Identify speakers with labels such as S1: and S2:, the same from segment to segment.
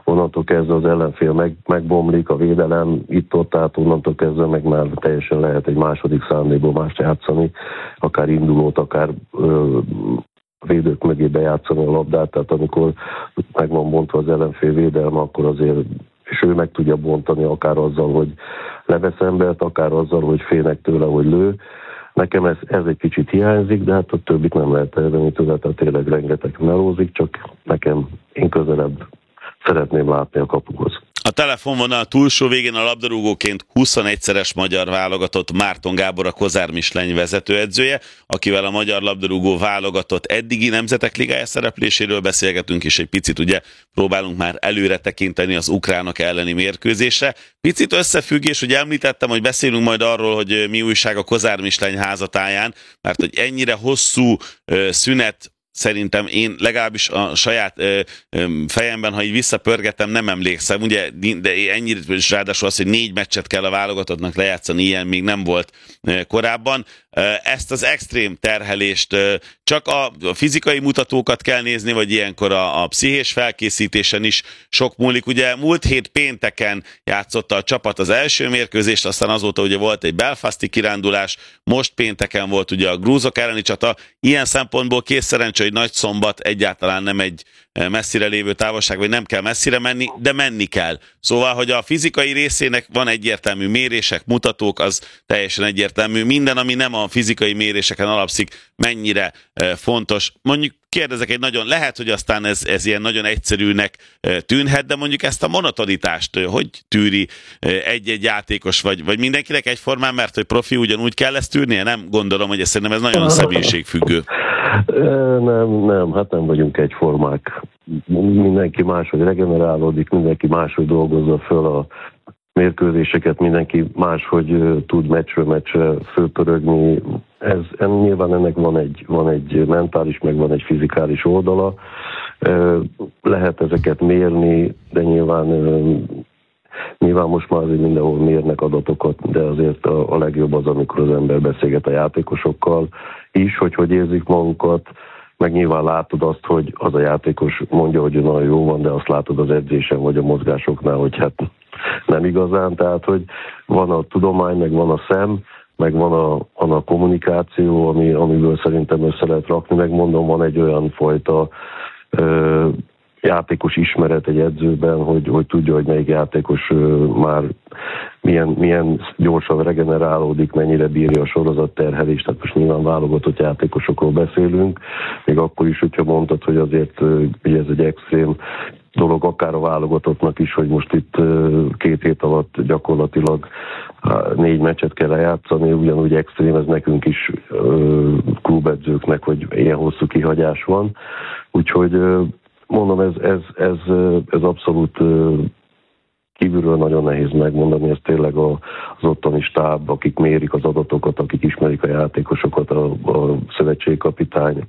S1: onnantól kezdve az ellenfél megbomlik, a védelem itt-ott, tehát onnantól kezdve meg már teljesen lehet egy második szándékból mást játszani, akár indulót, akár védők mögé bejátszani a labdát, tehát amikor meg van bontva az ellenfél védelme, akkor azért, és ő meg tudja bontani akár azzal, hogy levesz embert, akár azzal, hogy félnek tőle, hogy lő. Nekem ez egy kicsit hiányzik, de hát a többit nem lehet elvenni tőle, tehát tényleg rengeteg melózik, csak én közelebb szeretném látni a kapuhoz.
S2: A telefonvonal túlsó végén a labdarúgóként 21-szeres magyar válogatott Márton Gábor, a Kozár Misleny vezetőedzője, akivel a magyar labdarúgó válogatott eddigi Nemzetek Ligája szerepléséről beszélgetünk, és egy picit ugye próbálunk már előre tekinteni az ukránok elleni mérkőzésre. Picit összefüggés, ugye említettem, hogy beszélünk majd arról, hogy mi újság a Kozár Misleny házatáján, mert hogy ennyire hosszú szünet szerintem én legalábbis a saját fejemben, ha így visszapörgetem, nem emlékszem, ugye, de ennyire is ráadásul az, hogy 4 meccset kell a válogatottnak lejátszani, ilyen még nem volt korábban. Ezt az extrém terhelést csak a fizikai mutatókat kell nézni, vagy ilyenkor a pszichés felkészítésen is sok múlik. Ugye múlt hét pénteken játszotta a csapat az első mérkőzést, aztán azóta ugye volt egy belfasti kirándulás, most pénteken volt ugye a grúzok elleni csata. Ilyen szempontból kész szerencsé, hogy Nagyszombat egyáltalán nem egy messzire lévő távolság, vagy nem kell messzire menni, de menni kell. Szóval, hogy a fizikai részének van egyértelmű mérések, mutatók, az teljesen egyértelmű. Minden, ami nem a fizikai méréseken alapszik, mennyire fontos. Mondjuk kérdezek lehet, hogy aztán ez ilyen nagyon egyszerűnek tűnhet, de mondjuk ezt a monotonitást hogy tűri egy-egy játékos, vagy mindenkinek egyformán, mert hogy profi ugyanúgy kell ezt tűrnie? Nem gondolom, hogy szerintem ez nagyon személyiségfüggő.
S1: Hát nem vagyunk egyformák. Mindenki máshogy regenerálódik, mindenki máshogy dolgozza föl a mérkőzéseket, mindenki máshogy tud meccsről meccsre fölpörögni. Nyilván ennek van egy mentális, meg van egy fizikális oldala. Lehet ezeket mérni, de nyilván most már azért mindenhol mérnek adatokat, de azért a legjobb az, amikor az ember beszélget a játékosokkal is, hogy érzik magukat, meg nyilván látod azt, hogy az a játékos mondja, hogy nagyon jó van, de azt látod az edzésen vagy a mozgásoknál, hogy hát nem igazán, tehát hogy van a tudomány, meg van a szem, meg van a kommunikáció, amiből szerintem össze lehet rakni, megmondom, van egy olyan fajta játékos ismeret egy edzőben, hogy tudja, hogy melyik játékos már milyen gyorsan regenerálódik, mennyire bírja a sorozatterhelést, tehát most nyilván válogatott játékosokról beszélünk, még akkor is, hogyha mondtad, hogy azért ugye ez egy extrém dolog, akár a válogatottnak is, hogy most itt 2 hét alatt gyakorlatilag 4 meccset kell lejátszani, ugyanúgy extrém, ez nekünk is klubedzőknek, hogy ilyen hosszú kihagyás van. Úgyhogy mondom, ez abszolút kívülről nagyon nehéz megmondani, ez tényleg az ottani stáb, akik mérik az adatokat, akik ismerik a játékosokat, a szövetségkapitány.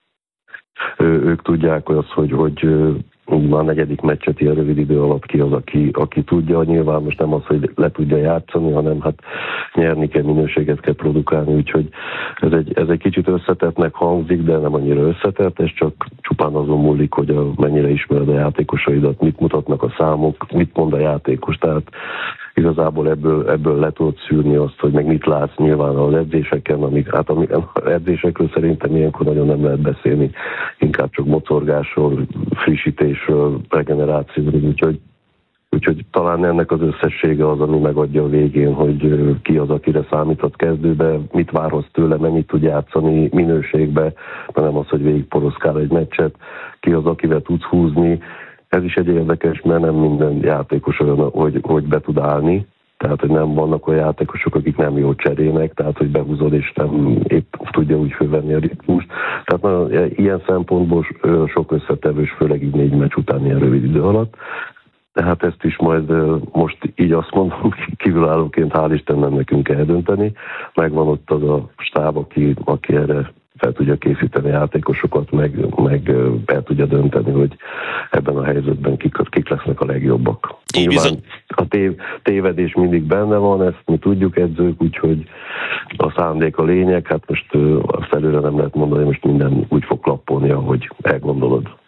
S1: Ők tudják azt, hogy már a 4. meccset ilyen rövid idő alatt ki az, aki tudja. Nyilván most nem az, hogy le tudja játszani, hanem hát nyerni kell, minőséget kell produkálni, úgyhogy ez egy kicsit összetettnek hangzik, de nem annyira összetett, ez csak csupán azon múlik, hogy mennyire ismered a játékosaidat, mit mutatnak a számok, mit mond a játékos, tehát igazából ebből le tudod szűrni azt, hogy meg mit látsz nyilván az edzéseken, edzésekről szerintem ilyenkor nagyon nem lehet beszélni, inkább csak mocorgásról, frissítésről, regenerációról, úgyhogy talán ennek az összessége az, ami megadja a végén, hogy ki az, akire számíthat kezdőbe, mit várhatsz tőle, mennyit tud játszani minőségbe, mert nem az, hogy végigporoszkál egy meccset, ki az, akivel tudsz húzni. Ez is egy érdekes, mert nem minden játékos olyan, hogy be tud állni, tehát hogy nem vannak olyan játékosok, akik nem jól cserének, tehát hogy behúzod és nem épp tudja úgy fölvenni a ritmust. Tehát ilyen szempontból sok összetevős, főleg így 4 meccs után ilyen rövid idő alatt. Tehát ezt is majd most így azt mondom, kívülállóként hál' Istennek nekünk eldönteni. Megvan ott az a stáb, aki erre fel tudja készíteni játékosokat, meg el tudja dönteni, hogy ebben a helyzetben kik lesznek a legjobbak. Nyilván a tévedés mindig benne van, ezt mi tudjuk edzők, úgyhogy a szándék a lényeg, hát most azt előre nem lehet mondani, hogy most minden úgy fog klappolni, ahogy elgondolod.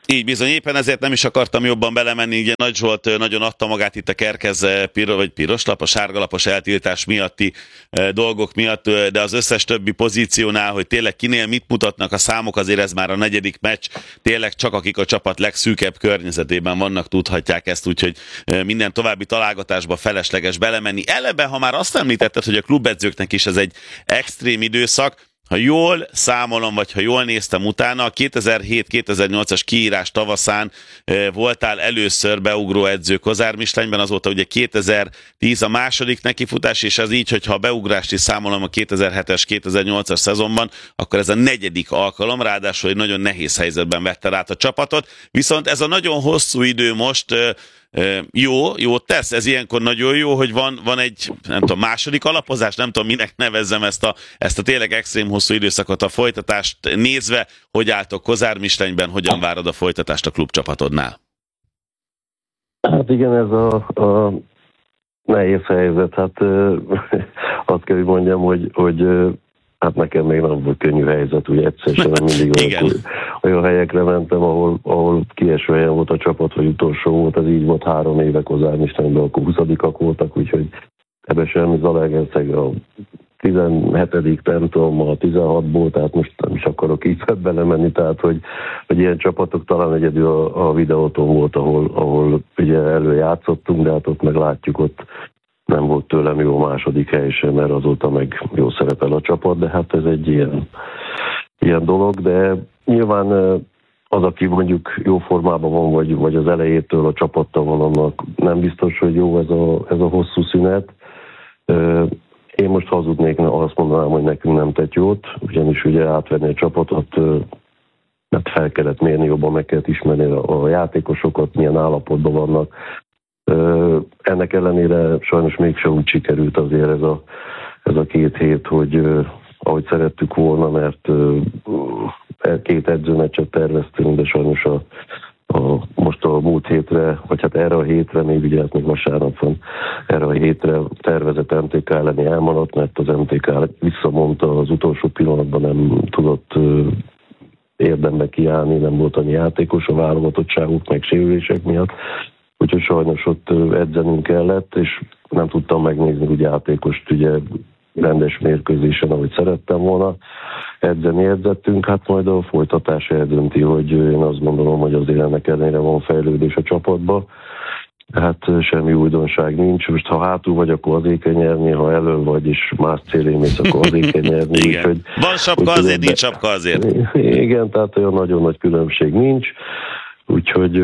S2: Így bizony, éppen ezért nem is akartam jobban belemenni, ugye Nagy Zsolt nagyon adta magát itt a Kerkez piros lap, a sárgalapos eltiltás miatti dolgok miatt, de az összes többi pozíciónál, hogy tényleg kinél mit mutatnak a számok, azért ez már a 4. meccs, tényleg csak akik a csapat legszűkebb környezetében vannak, tudhatják ezt, úgyhogy minden további találgatásba felesleges belemenni. Eleve, ha már azt említetted, hogy a klubedzőknek is ez egy extrém időszak, ha jól számolom, vagy ha jól néztem utána, a 2007-2008-as kiírás tavaszán voltál először beugró edző Kozár Mislenyben, azóta ugye 2010 a második nekifutás, és ez így, hogyha a beugrást is számolom a 2007-es, 2008-as szezonban, akkor ez a 4. alkalom, ráadásul egy nagyon nehéz helyzetben vette át a csapatot, viszont ez a nagyon hosszú idő most jó tesz, ez ilyenkor nagyon jó, hogy van egy, nem tudom, második alapozás, nem tudom, minek nevezzem ezt a tényleg extrém hosszú időszakot, a folytatást nézve, hogy álltok Kozár Mislenyben, hogyan várod a folytatást a klubcsapatodnál?
S1: Hát igen, ez a nehéz helyzet, hát azt kell, hogy mondjam, hogy hát nekem még nem volt könnyű helyzet, ugye egyszerűen mindig olyan helyekre mentem, ahol kieső helyen volt a csapat, vagy utolsó volt, ez így volt 3 éve Kozár Mislenyben, akkor 20-ak voltak, úgyhogy ebben semmi Zalaegerszeg a 17. nem tudom, a 16-ból, tehát most nem is akarok így belemenni, tehát hogy ilyen csapatok, talán egyedül a Videóton volt, ahol ugye előjátszottunk, de hát ott meg látjuk, ott nem volt tőlem jó a második hely sem, mert azóta meg jó szerepel a csapat, de hát ez egy ilyen dolog, de nyilván az, aki mondjuk jó formában van, vagy az elejétől a csapattal van, annak nem biztos, hogy jó ez a hosszú szünet. Én most hazudnék, azt mondanám, hogy nekünk nem tett jót, ugyanis ugye átvenni a csapatot, mert fel kellett mérni, jobban meg kellett ismerni a játékosokat, milyen állapotban vannak. Ennek ellenére sajnos mégsem úgy sikerült azért ez a 2 hét, hogy ahogy szerettük volna, mert 2 edzőmeccset terveztünk, de sajnos most a múlt hétre, vagy hát erre a hétre, ugye hát még vasárnap van, erre a hétre tervezett MTK elleni elmaradt, mert az MTK visszamondta az utolsó pillanatban, nem tudott érdembe kiállni, nem volt annyi játékos a válogatottságuk, meg sérülések miatt. Úgyhogy sajnos ott edzenünk kellett, és nem tudtam megnézni úgy játékost ugye rendes mérkőzésen, ahogy szerettem volna. Edzettünk, hát majd a folytatás eldönti, hogy én azt gondolom, hogy azért ennek ellenére van fejlődés a csapatba. Hát semmi újdonság nincs. Most ha hátul vagy, akkor azért kell nyerni, ha elől vagy, és más célén mész, akkor azért kell nyerni.
S2: Igen. Úgyhogy, van sapka azért, nincs sapka azért.
S1: Igen, tehát olyan nagyon nagy különbség nincs. Úgyhogy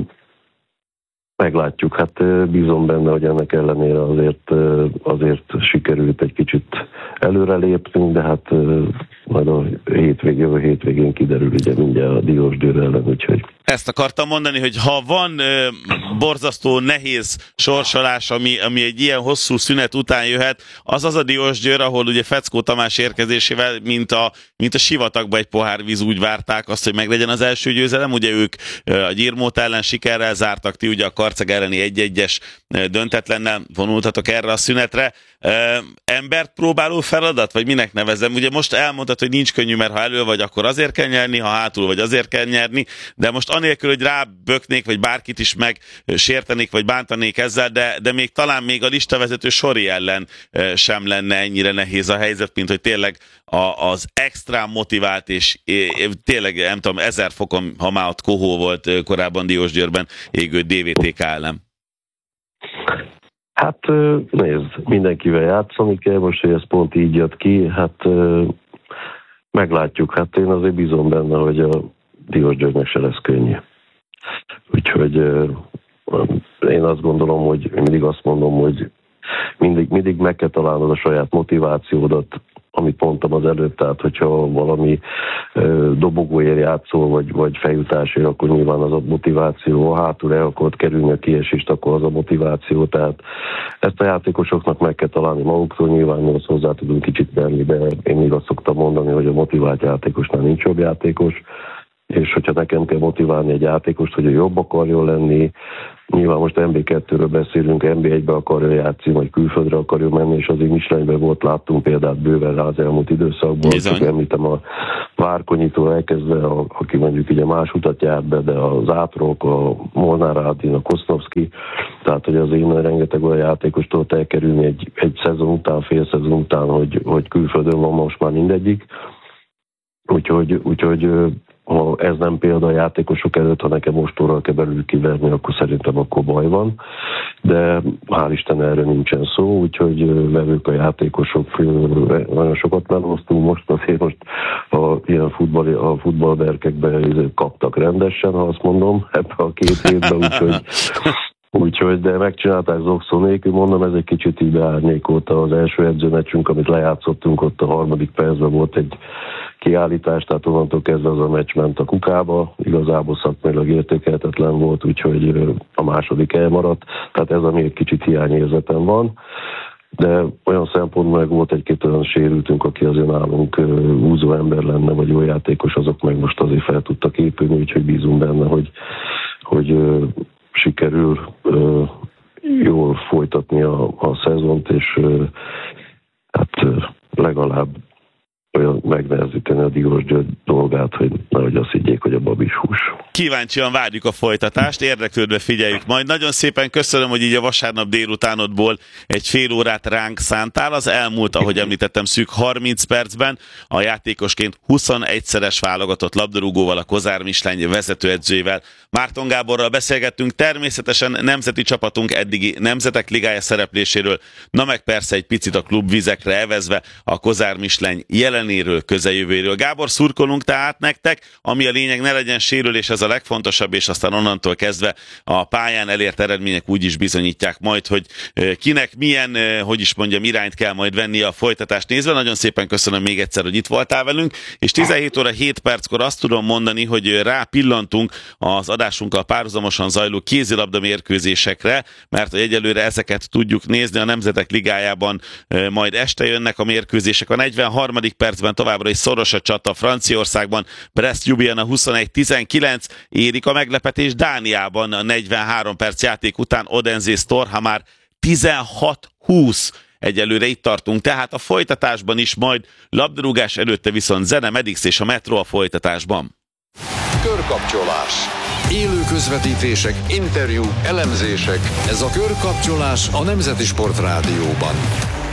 S1: meglátjuk, hát bízom benne, hogy ennek ellenére azért sikerült egy kicsit előrelépnünk, de hát majd a jövő hétvégén kiderül ugye mindjárt a Diósgyőr ellen, úgyhogy.
S2: Ezt akartam mondani, hogy ha van borzasztó nehéz sorsolás, ami egy ilyen hosszú szünet után jöhet, az a Diósgyőr, ahol ugye Feckó Tamás érkezésével, mint a sivatagba egy pohár víz, úgy várták azt, hogy meglegyen az első győzelem. Ugye ők a Gyirmót ellen sikerrel zártak, ti ugye a Karceg elleni 1-1-es döntetlennel vonultatok erre a szünetre. Embert próbáló feladat, vagy minek nevezem? Ugye most elmondtad, hogy nincs könnyű, mert ha elő vagy, akkor azért kell nyerni, ha hátul vagy, azért kell nyerni, de most anélkül, hogy ráböknék, vagy bárkit is megsértenék, vagy bántanék ezzel, de talán még a listavezető Sori ellen sem lenne ennyire nehéz a helyzet, mint hogy tényleg az extrán motivált, és tényleg, nem tudom, 1000 fokon, ha már ott kohó volt korábban Diósgyőrben égő DVTK ellen.
S1: Hát nézd, mindenkivel játszani kell, most, hogy ez pont így jött ki, hát meglátjuk, hát én azért bízom benne, hogy a Diósgyőrnek se lesz könnyű. Úgyhogy én azt gondolom, hogy mindig azt mondom, hogy mindig meg kell találnod a saját motivációdat, amit mondtam az előtt, tehát hogyha valami dobogóért játszol, vagy fejutásért, akkor nyilván az a motiváció, ha hátul el akarod kerülni a kiesést, akkor az a motiváció, tehát ezt a játékosoknak meg kell találni maguktól, nyilván mi azt hozzá tudunk kicsit tenni, de én még azt szoktam mondani, hogy a motivált játékosnál nincs jobb játékos, és hogyha nekem kell motiválni egy játékost, hogy ő jobb akarjon lenni, nyilván most MB2-ről beszélünk, MB1-be akarja játszani, vagy külföldre akarja menni, és azért Michelinben volt, láttunk példát bőven rá az elmúlt időszakban. Csak említem a Várkonyitól elkezdve, aki mondjuk ugye más utat járt be, de az Átrok, a Molnár Ádin, a Kosznovszki, tehát hogy azért innen rengeteg olyan játékostól elkerülni egy szezon után, fél szezon után, hogy külföldön van most már mindegyik. Úgyhogy ha ez nem példa a játékosok előtt, ha nekem ostorral kell belül kiverni, akkor szerintem akkor baj van. De hál' Isten erre nincsen szó, úgyhogy vevők a játékosok, nagyon sokat melóztunk most, azért most ilyen futballverkekben kaptak rendesen, ha azt mondom, ebben a 2 évben, úgyhogy de megcsinálták zokszó nélkül, mondom, ez egy kicsit így beárnyékolta az első edzőmeccsünk, amit lejátszottunk, ott a 3. percben volt egy kiállítás, tehát onnantól kezdve az a meccs ment a kukába, igazából szakmailag értékelhetetlen volt, úgyhogy a második elmaradt, tehát ez ami egy kicsit hiányérzetem van, de olyan szempontból meg volt egy-két olyan sérültünk, aki azért nálunk úzó ember lenne, vagy jó játékos, azok meg most azért fel tudtak épülni, úgyhogy bízunk benne, hogy sikerül jól folytatni a szezont, és hát legalább olyan megnehezíteni a Diós György dolgát, hogy nehogy azt higgyék, hogy a babis hús.
S2: Kíváncsian várjuk a folytatást, érdeklődve figyeljük majd. Nagyon szépen köszönöm, hogy így a vasárnap délutánodból egy fél órát ránk szántál. Az elmúlt, ahogy említettem, szűk 30 percben a játékosként 21-szeres válogatott labdarúgóval, a Kozár Misleny vezetőedzőjével, Márton Gáborral beszélgettünk, természetesen nemzeti csapatunk eddigi nemzetek ligája szerepléséről, na meg persze egy picit a klubvizekre evezve a Kozár Misleny jelenéről, közeljövőjéről. Gábor, szurkolunk tehát nektek, ami a lényeg, ne legyen sérülés, ez a legfontosabb, és aztán onnantól kezdve a pályán elért eredmények úgy is bizonyítják majd, hogy kinek milyen, irányt kell majd venni a folytatást nézve. Nagyon szépen köszönöm még egyszer, hogy itt voltál velünk, és 17 óra 7 perckor azt tudom mondani, hogy rápillantunk az adásunkkal párhuzamosan zajló kézilabda mérkőzésekre, mert hogy egyelőre ezeket tudjuk nézni a Nemzetek Ligájában, majd este jönnek a mérkőzések. A 43. percben továbbra is szoros a csata Franciaországban, Brest-Ljubljana 21-19, érik a meglepetés Dániában a 43 perc játék után Odense Storhamar 16-20. Egyelőre itt tartunk, tehát a folytatásban is majd labdarúgás előtte viszont zene, Medix és a Metro a folytatásban.
S3: Körkapcsolás. Élő közvetítések, interjú, elemzések. Ez a Körkapcsolás a Nemzeti Sport Rádióban.